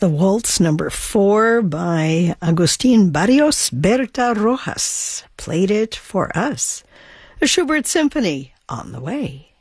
The Waltz number 4 by Agustin Barrios Berta Rojas played it for us. A Schubert Symphony on the way.